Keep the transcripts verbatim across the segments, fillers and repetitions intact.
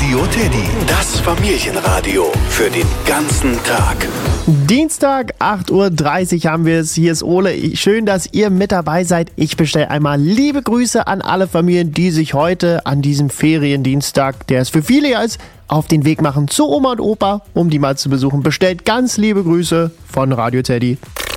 Radio Teddy, das Familienradio für den ganzen Tag. Dienstag, acht Uhr dreißig haben wir es. Hier ist Ole. Schön, dass ihr mit dabei seid. Ich bestelle einmal liebe Grüße an alle Familien, die sich heute an diesem Feriendienstag, der es für viele ja ist, auf den Weg machen zu Oma und Opa, um die mal zu besuchen. Bestellt ganz liebe Grüße von Radio Teddy.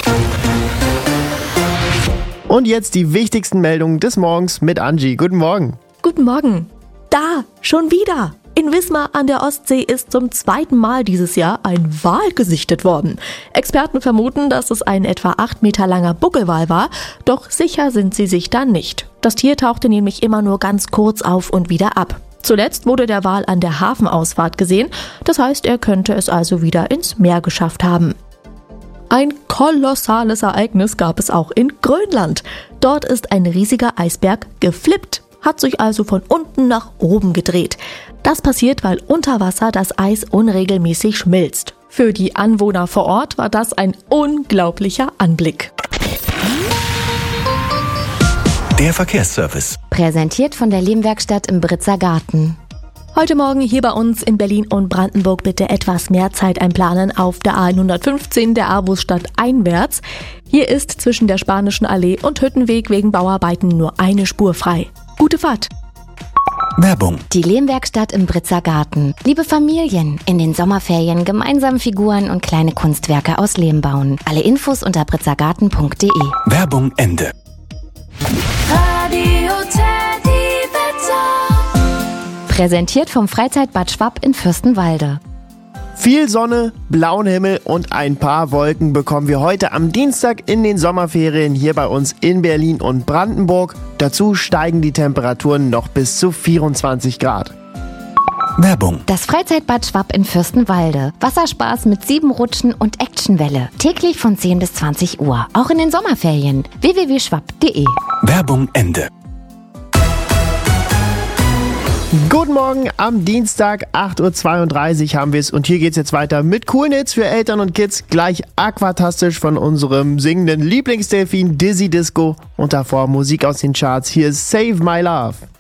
Und jetzt die wichtigsten Meldungen des Morgens mit Angie. Guten Morgen. Guten Morgen. Da, schon wieder. In Wismar an der Ostsee ist zum zweiten Mal dieses Jahr ein Wal gesichtet worden. Experten vermuten, dass es ein etwa acht Meter langer Buckelwal war, doch sicher sind sie sich da nicht. Das Tier tauchte nämlich immer nur ganz kurz auf und wieder ab. Zuletzt wurde der Wal an der Hafenausfahrt gesehen, das heißt, er könnte es also wieder ins Meer geschafft haben. Ein kolossales Ereignis gab es auch in Grönland. Dort ist ein riesiger Eisberg geflippt, hat sich also von unten nach oben gedreht. Das passiert, weil unter Wasser das Eis unregelmäßig schmilzt. Für die Anwohner vor Ort war das ein unglaublicher Anblick. Der Verkehrsservice. Präsentiert von der Lehmwerkstatt im Britzer Garten. Heute Morgen hier bei uns in Berlin und Brandenburg bitte etwas mehr Zeit einplanen auf der A hundertfünfzehn der Arvusstadt einwärts. Hier ist zwischen der Spanischen Allee und Hüttenweg wegen Bauarbeiten nur eine Spur frei. Gute Fahrt! Werbung. Die Lehmwerkstatt im Britzer Garten. Liebe Familien, in den Sommerferien gemeinsam Figuren und kleine Kunstwerke aus Lehm bauen. Alle Infos unter britzergarten punkt de. Werbung Ende. Radio Teddy Wetter. Präsentiert vom Freizeitbad Schwapp in Fürstenwalde. Viel Sonne, blauen Himmel und ein paar Wolken bekommen wir heute am Dienstag in den Sommerferien hier bei uns in Berlin und Brandenburg. Dazu steigen die Temperaturen noch bis zu vierundzwanzig Grad. Werbung. Das Freizeitbad Schwapp in Fürstenwalde. Wasserspaß mit sieben Rutschen und Actionwelle. Täglich von zehn bis zwanzig Uhr. Auch in den Sommerferien. w w w punkt schwapp punkt de. Werbung Ende. Guten Morgen, am Dienstag, acht Uhr zweiunddreißig haben wir es und hier geht's jetzt weiter mit coolen Hits für Eltern und Kids. Gleich aquatastisch von unserem singenden Lieblingsdelfin Dizzy Disco und davor Musik aus den Charts. Hier ist Save My Love.